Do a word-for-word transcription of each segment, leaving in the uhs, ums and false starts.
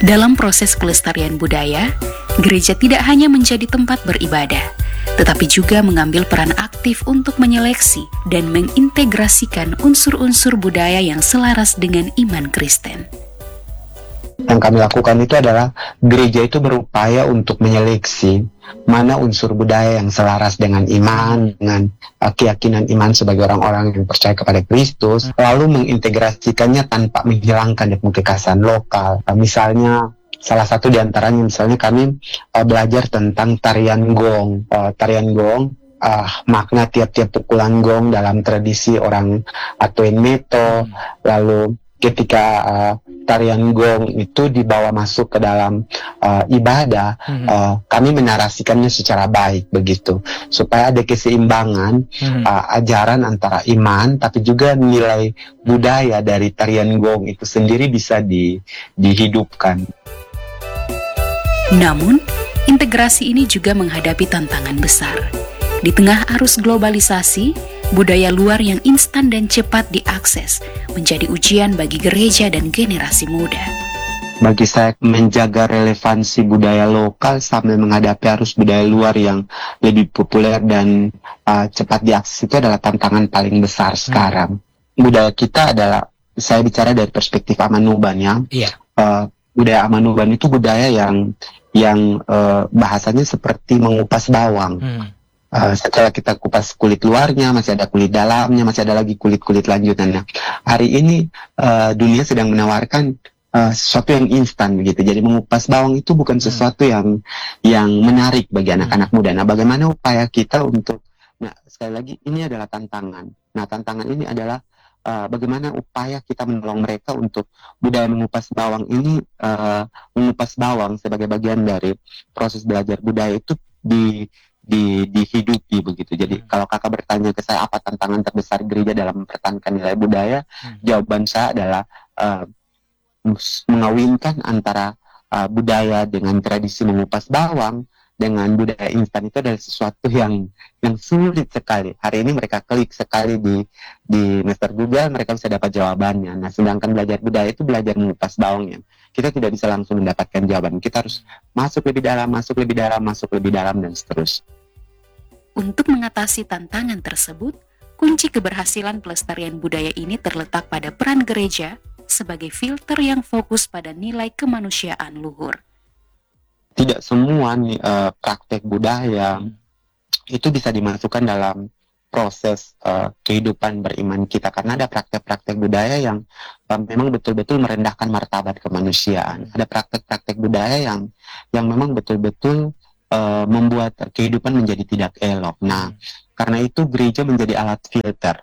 Dalam proses pelestarian budaya, gereja tidak hanya menjadi tempat beribadah, tetapi juga mengambil peran aktif untuk menyeleksi dan mengintegrasikan unsur-unsur budaya yang selaras dengan iman Kristen. Yang kami lakukan itu adalah gereja itu berupaya untuk menyeleksi mana unsur budaya yang selaras dengan iman, dengan uh, keyakinan iman sebagai orang-orang yang percaya kepada Kristus, lalu mengintegrasikannya tanpa menghilangkan kekhasan lokal. Uh, misalnya, salah satu di antaranya misalnya kami uh, belajar tentang tarian gong. Uh, tarian gong, uh, makna tiap-tiap pukulan gong dalam tradisi orang Atuen Meto, lalu ketika uh, tarian gong itu dibawa masuk ke dalam uh, ibadah, mm-hmm. uh, kami menarasikannya secara baik begitu, supaya ada keseimbangan mm-hmm. uh, ajaran antara iman, tapi juga nilai budaya dari tarian gong itu sendiri bisa di, dihidupkan. Namun, integrasi ini juga menghadapi tantangan besar. Di tengah arus globalisasi, budaya luar yang instan dan cepat diakses menjadi ujian bagi gereja dan generasi muda. Bagi saya, menjaga relevansi budaya lokal sambil menghadapi arus budaya luar yang lebih populer dan uh, cepat diakses itu adalah tantangan paling besar sekarang. Hmm. Budaya kita adalah, saya bicara dari perspektif Amanuban ya. Iya. Uh, budaya Amanuban itu budaya yang yang uh, bahasanya seperti mengupas bawang. Hmm. Uh, setelah kita kupas kulit luarnya, masih ada kulit dalamnya, masih ada lagi kulit-kulit lanjutannya. Hari ini uh, dunia sedang menawarkan uh, sesuatu yang instan begitu. Jadi mengupas bawang itu bukan sesuatu yang yang menarik bagi anak-anak muda. Nah, bagaimana upaya kita untuk, nah sekali lagi ini adalah tantangan. Nah, tantangan ini adalah uh, bagaimana upaya kita menolong mereka untuk budaya mengupas bawang ini, uh, mengupas bawang sebagai bagian dari proses belajar budaya itu di di dihidupi begitu. Jadi hmm. kalau kakak bertanya ke saya apa tantangan terbesar gereja dalam mempertahankan nilai budaya, hmm. jawaban saya adalah uh, mengawinkan antara uh, budaya dengan tradisi mengupas bawang dengan budaya instan itu adalah sesuatu yang yang sulit sekali. Hari ini mereka klik sekali di di Mister Google, mereka bisa dapat jawabannya. Nah, sedangkan belajar budaya itu belajar mengupas bawangnya. Kita tidak bisa langsung mendapatkan jawaban. Kita harus masuk lebih dalam, masuk lebih dalam, masuk lebih dalam, dan seterusnya. Untuk mengatasi tantangan tersebut, kunci keberhasilan pelestarian budaya ini terletak pada peran gereja sebagai filter yang fokus pada nilai kemanusiaan luhur. Tidak semua nih, uh, praktek budaya itu bisa dimasukkan dalam proses uh, kehidupan beriman kita, karena ada praktek-praktek budaya yang uh, memang betul-betul merendahkan martabat kemanusiaan. Ada praktek-praktek budaya yang yang memang betul-betul uh, membuat kehidupan menjadi tidak elok. Nah, karena itu gereja menjadi alat filter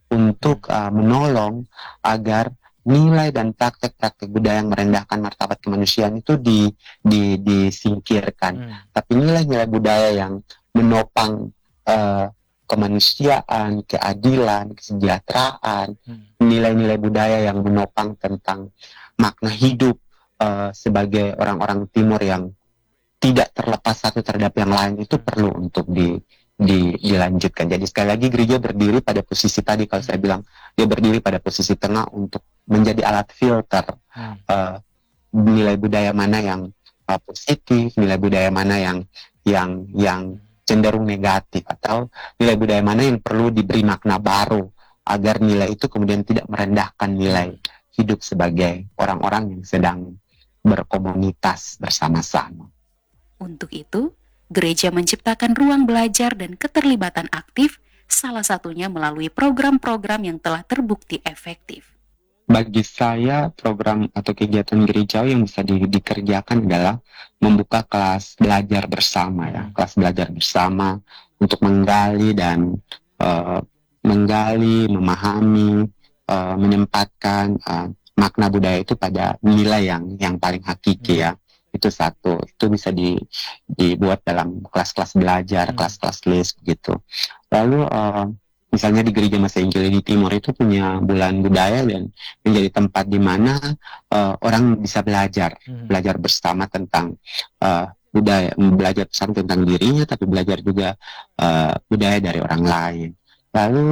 untuk uh, menolong agar nilai dan praktek-praktek budaya yang merendahkan martabat kemanusiaan itu di, di, disingkirkan. Hmm. Tapi nilai-nilai budaya yang menopang uh, kemanusiaan, keadilan, kesejahteraan, hmm. nilai-nilai budaya yang menopang tentang makna hidup uh, sebagai orang-orang timur yang tidak terlepas satu terhadap yang lain itu perlu untuk di Di, dilanjutkan. Jadi sekali lagi gereja berdiri pada posisi tadi, kalau saya bilang dia berdiri pada posisi tengah untuk menjadi alat filter hmm. uh, nilai budaya mana yang uh, positif, nilai budaya mana yang yang yang cenderung negatif, atau nilai budaya mana yang perlu diberi makna baru agar nilai itu kemudian tidak merendahkan nilai hidup sebagai orang-orang yang sedang berkomunitas bersama-sama. Untuk itu, gereja menciptakan ruang belajar dan keterlibatan aktif, salah satunya melalui program-program yang telah terbukti efektif. Bagi saya, program atau kegiatan gereja yang bisa di, dikerjakan adalah membuka kelas belajar bersama, ya, kelas belajar bersama untuk menggali dan uh, menggali, memahami, uh, menempatkan uh, makna budaya itu pada nilai yang yang paling hakiki, ya. Itu satu, itu bisa di, dibuat dalam kelas-kelas belajar, hmm. kelas-kelas list gitu. Lalu uh, misalnya di Gereja Masa Injil di Timur itu punya bulan budaya dan menjadi tempat di mana uh, orang bisa belajar, hmm. belajar bersama tentang uh, budaya, belajar bersama tentang dirinya, tapi belajar juga uh, budaya dari orang lain. Lalu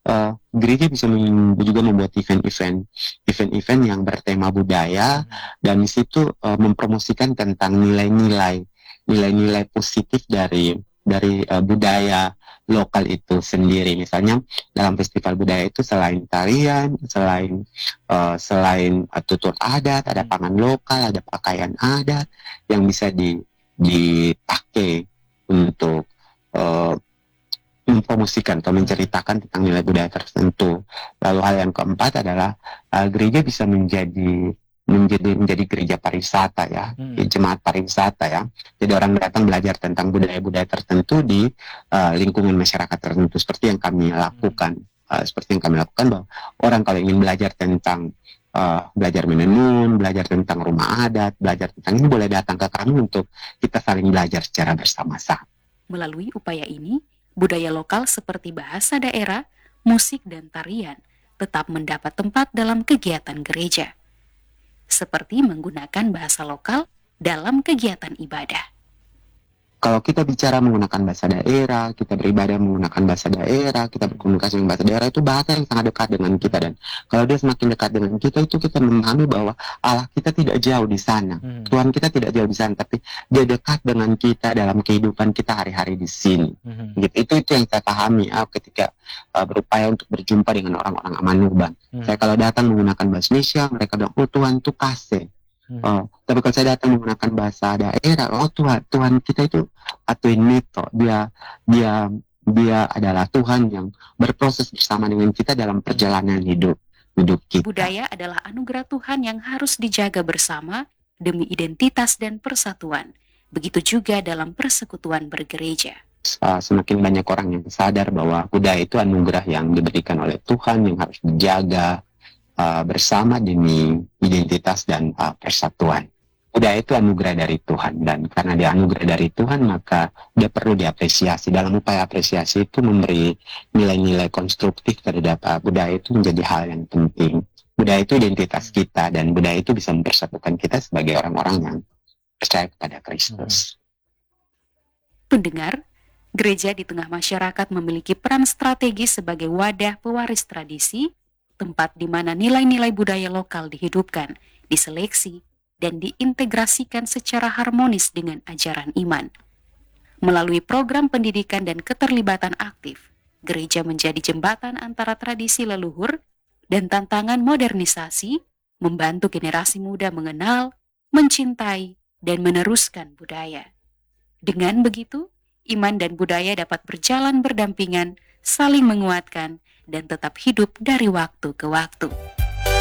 uh, gereja bisa mem- juga membuat event-event event-event yang bertema budaya, dan di situ uh, mempromosikan tentang nilai-nilai nilai-nilai positif dari dari uh, budaya lokal itu sendiri. Misalnya dalam festival budaya itu selain tarian, selain uh, selain uh, tutur adat, ada pangan lokal, ada pakaian adat yang bisa di dipakai untuk uh, mempromosikan atau menceritakan tentang nilai budaya tertentu. Lalu hal yang keempat adalah uh, gereja bisa menjadi menjadi menjadi gereja pariwisata ya, Hmm. jemaat pariwisata ya. Jadi orang datang belajar tentang budaya-budaya tertentu di uh, lingkungan masyarakat tertentu, seperti yang kami lakukan. Uh, seperti yang kami lakukan bahwa orang kalau ingin belajar tentang uh, belajar menenun, belajar tentang rumah adat, belajar tentang ini, boleh datang ke kami untuk kita saling belajar secara bersama-sama. Melalui upaya ini, budaya lokal seperti bahasa daerah, musik, dan tarian tetap mendapat tempat dalam kegiatan gereja, seperti menggunakan bahasa lokal dalam kegiatan ibadah. Kalau kita bicara menggunakan bahasa daerah, kita beribadah menggunakan bahasa daerah, kita berkomunikasi dengan bahasa daerah, itu bahasa yang sangat dekat dengan kita. Dan kalau dia semakin dekat dengan kita, itu kita memahami bahwa Allah kita tidak jauh di sana. Hmm. Tuhan kita tidak jauh di sana, tapi dia dekat dengan kita dalam kehidupan kita hari-hari di sini. Hmm. Gitu. Itu itu yang saya pahami uh, ketika uh, berupaya untuk berjumpa dengan orang-orang Amanurban. Hmm. Saya kalau datang menggunakan bahasa Indonesia, mereka bilang, oh Tuhan itu kasih. Hmm. Oh, tapi kalau saya datang menggunakan bahasa daerah, oh Tuhan, Tuhan kita itu Atuin Mito, dia dia dia adalah Tuhan yang berproses bersama dengan kita dalam perjalanan hidup hidup kita. Budaya adalah anugerah Tuhan yang harus dijaga bersama demi identitas dan persatuan. Begitu juga dalam persekutuan bergereja. Uh, semakin banyak orang yang sadar bahwa budaya itu anugerah yang diberikan oleh Tuhan yang harus dijaga Uh, bersama demi identitas dan uh, persatuan. Budaya itu anugerah dari Tuhan, dan karena dia anugerah dari Tuhan, maka dia perlu diapresiasi. Dalam upaya apresiasi itu memberi nilai-nilai konstruktif terhadap uh, budaya itu menjadi hal yang penting. Budaya itu identitas kita, dan budaya itu bisa mempersatukan kita sebagai orang-orang yang percaya kepada Kristus. Pendengar, gereja di tengah masyarakat memiliki peran strategis sebagai wadah pewaris tradisi, tempat di mana nilai-nilai budaya lokal dihidupkan, diseleksi, dan diintegrasikan secara harmonis dengan ajaran iman. Melalui program pendidikan dan keterlibatan aktif, gereja menjadi jembatan antara tradisi leluhur dan tantangan modernisasi, membantu generasi muda mengenal, mencintai, dan meneruskan budaya. Dengan begitu, iman dan budaya dapat berjalan berdampingan, saling menguatkan, dan tetap hidup dari waktu ke waktu.